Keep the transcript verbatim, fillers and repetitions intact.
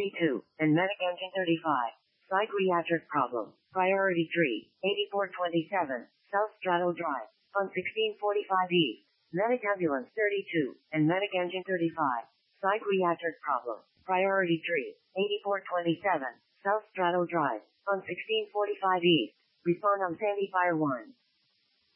two, and Medic Engine thirty-five. Site reactor problem. Priority three, eighty-four twenty-seven, South Straddle Drive, on sixteen forty-five East. Medic Ambulance thirty-two, and Medic Engine thirty-five. Site reactor problem. Priority three, eighty-four twenty-seven, South Straddle Drive, on sixteen forty-five East. Respond on Sandy Fire one.